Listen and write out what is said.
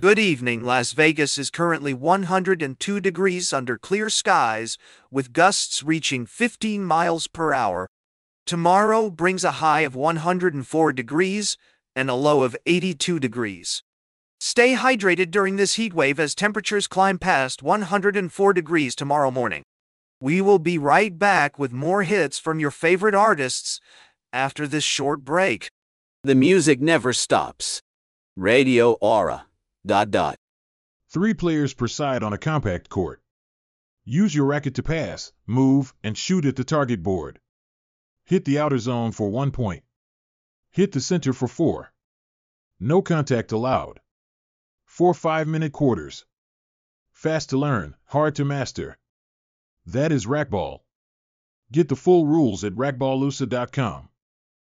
Good evening. Las Vegas is currently 102 degrees under clear skies, with gusts reaching 15 miles per hour. Tomorrow brings a high of 104 degrees and a low of 82 degrees. Stay hydrated during this heat wave as temperatures climb past 104 degrees tomorrow morning. We will be right back with more hits from your favorite artists after this short break. The music never stops. Radio Aura. ... 3 players per side on a compact court. Use your racket to pass, move, and shoot at the target board. Hit the outer zone for 1 point. Hit the center for 4. No contact allowed. 4 5-minute quarters. Fast to learn, hard to master. That is racquetball. Get the full rules at racquetballusa.com.